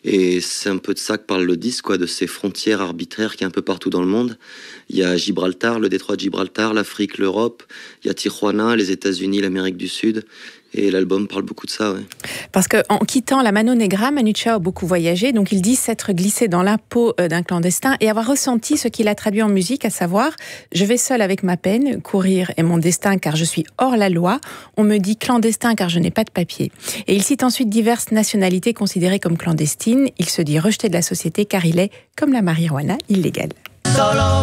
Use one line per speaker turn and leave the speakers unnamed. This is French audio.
Et c'est un peu de ça que parle le disque, quoi, de ces frontières arbitraires qui est un peu partout dans le monde. Il y a Gibraltar, le détroit de Gibraltar, l'Afrique, l'Europe. Il y a Tijuana, les États-Unis, l'Amérique du Sud. Et l'album parle beaucoup de ça, ouais.
Parce qu'en quittant la Mano Negra, Manu Chao a beaucoup voyagé, donc il dit s'être glissé dans la peau d'un clandestin et avoir ressenti ce qu'il a traduit en musique, à savoir « Je vais seul avec ma peine, courir est mon destin car je suis hors la loi, on me dit clandestin car je n'ai pas de papier ». Et il cite ensuite diverses nationalités considérées comme clandestines. Il se dit rejeté de la société car il est, comme la marijuana, illégal. Solo